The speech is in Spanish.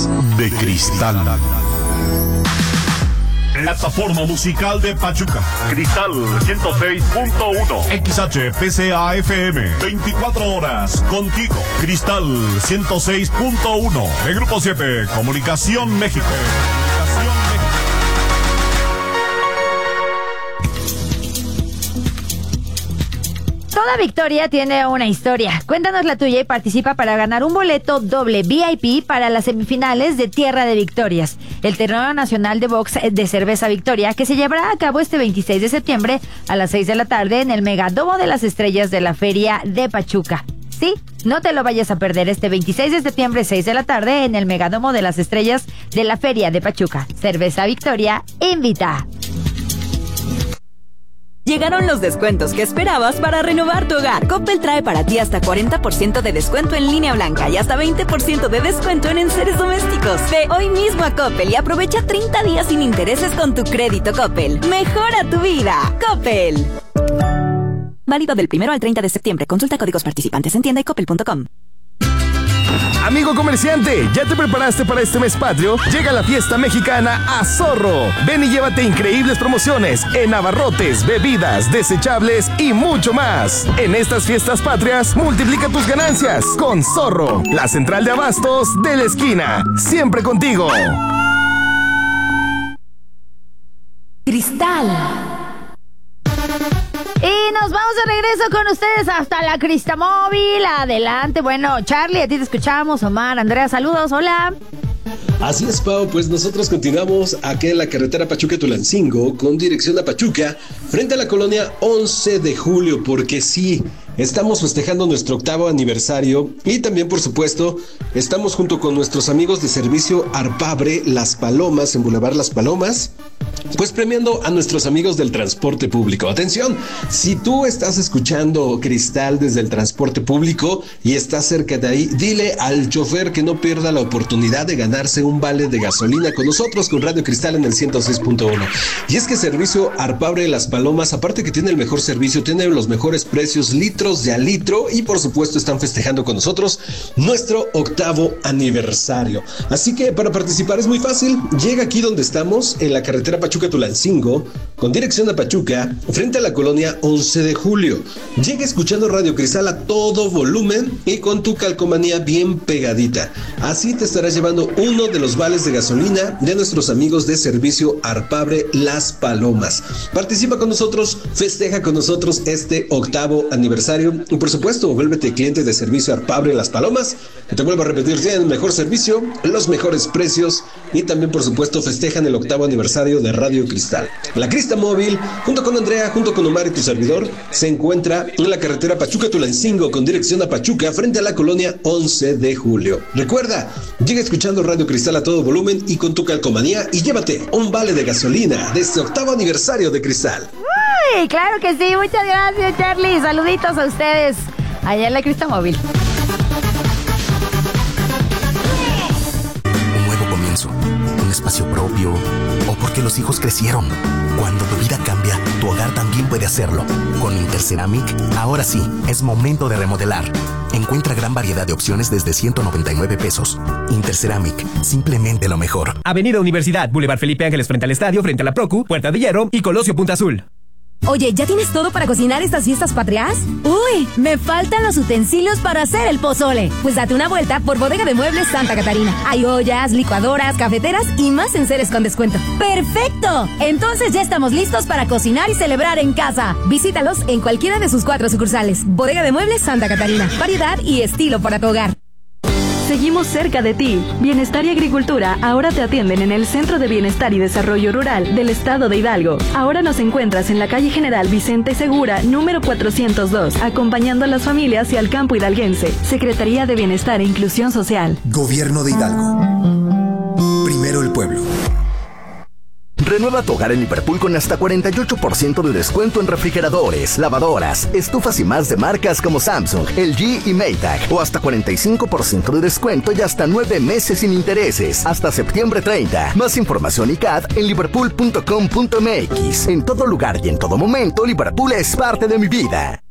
de cristal. Plataforma musical de Pachuca. Cristal 106.1. XHPCA FM. 24 horas contigo. Cristal 106.1. De Grupo 7. Comunicación México. Toda victoria tiene una historia. Cuéntanos la tuya y participa para ganar un boleto doble VIP para las semifinales de Tierra de Victorias, el torneo nacional de box de Cerveza Victoria, que se llevará a cabo este 26 de septiembre a las 6 de la tarde en el Megadomo de las Estrellas de la Feria de Pachuca. Sí, no te lo vayas a perder este 26 de septiembre, 6 de la tarde en el Megadomo de las Estrellas de la Feria de Pachuca. Cerveza Victoria invita. Llegaron los descuentos que esperabas para renovar tu hogar. Coppel trae para ti hasta 40% de descuento en línea blanca y hasta 20% de descuento en enseres domésticos. Ve hoy mismo a Coppel y aprovecha 30 días sin intereses con tu crédito Coppel. Mejora tu vida. Coppel. Válido del 1 al 30 de septiembre. Consulta códigos participantes en tienda y coppel.com. Amigo comerciante, ¿ya te preparaste para este mes patrio? Llega la fiesta mexicana a Zorro. Ven y llévate increíbles promociones en abarrotes, bebidas, desechables y mucho más. En estas fiestas patrias, multiplica tus ganancias con Zorro, la central de abastos de la esquina. Siempre contigo. Cristal. Y nos vamos de regreso con ustedes hasta la Cristamóvil. Adelante. Bueno, Charlie, a ti te escuchamos. Omar, Andrea, saludos. Hola. Así es, Pau, pues nosotros continuamos aquí en la carretera Pachuca-Tulancingo con dirección a Pachuca, frente a la colonia 11 de julio, porque sí, estamos festejando nuestro 8º aniversario y también, por supuesto, estamos junto con nuestros amigos de servicio Arpabre Las Palomas, en Boulevard Las Palomas, pues premiando a nuestros amigos del transporte público. Atención, si tú estás escuchando Cristal desde el transporte público y estás cerca de ahí, dile al chofer que no pierda la oportunidad de ganarse un vale de gasolina con nosotros, con Radio Cristal en el 106.1. Y es que Servicio Arpabre Las Palomas, aparte que tiene el mejor servicio, tiene los mejores precios, litros de a litro, y por supuesto están festejando con nosotros nuestro 8º aniversario. Así que para participar es muy fácil. Llega aquí donde estamos, en la carretera Pachuca-Tulancingo, con dirección a Pachuca, frente a la colonia 11 de julio. Llega escuchando Radio Cristal a todo volumen y con tu calcomanía bien pegadita. Así te estarás llevando uno de los vales de gasolina de nuestros amigos de Servicio Arpabre Las Palomas. Participa con nosotros, festeja con nosotros este 8º aniversario y por supuesto, vuélvete cliente de Servicio Arpabre Las Palomas, que te vuelvo a repetir, tienen el mejor servicio, los mejores precios y también por supuesto festejan el 8º aniversario de Radio Cristal. La Cristamóvil, junto con Andrea, junto con Omar y tu servidor, se encuentra en la carretera Pachuca-Tulancingo con dirección a Pachuca, frente a la colonia 11 de julio. Recuerda, llega escuchando Radio Cristal a todo volumen y con tu calcomanía y llévate un vale de gasolina de este 8º aniversario de Cristal. Uy, claro que sí. Muchas gracias, Charlie. Saluditos a ustedes allá en la Cristamóvil. Un nuevo comienzo, un espacio propio, o porque los hijos crecieron. Cuando tu vida cambia, tu hogar también puede hacerlo. Con Interceramic, ahora sí, es momento de remodelar. Encuentra gran variedad de opciones desde 199 pesos. Interceramic, simplemente lo mejor. Avenida Universidad, Boulevard Felipe Ángeles frente al estadio, frente a la Procu, Puerta de Hierro y Colosio Punta Azul. Oye, ¿ya tienes todo para cocinar estas fiestas patrias? ¡Uy! Me faltan los utensilios para hacer el pozole. Pues date una vuelta por Bodega de Muebles Santa Catarina. Hay ollas, licuadoras, cafeteras y más enseres con descuento. ¡Perfecto! Entonces ya estamos listos para cocinar y celebrar en casa. Visítalos en cualquiera de sus 4 sucursales. Bodega de Muebles Santa Catarina. Variedad y estilo para tu hogar. Seguimos cerca de ti. Bienestar y Agricultura ahora te atienden en el Centro de Bienestar y Desarrollo Rural del Estado de Hidalgo. Ahora nos encuentras en la calle General Vicente Segura, número 402, acompañando a las familias y al campo hidalguense. Secretaría de Bienestar e Inclusión Social. Gobierno de Hidalgo. Primero el pueblo. Renueva tu hogar en Liverpool con hasta 48% de descuento en refrigeradores, lavadoras, estufas y más de marcas como Samsung, LG y Maytag. O hasta 45% de descuento y hasta 9 meses sin intereses. Hasta septiembre 30. Más información y CAD en liverpool.com.mx. En todo lugar y en todo momento, Liverpool es parte de mi vida.